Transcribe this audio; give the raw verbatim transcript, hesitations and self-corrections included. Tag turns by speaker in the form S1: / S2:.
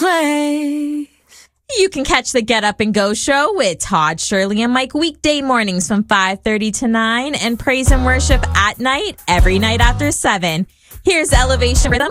S1: place.
S2: You can catch the Get Up and Go show with Todd, Shirley, and Mike weekday mornings from five thirty to nine and praise and worship at night every night after seven. Here's Elevation Rhythm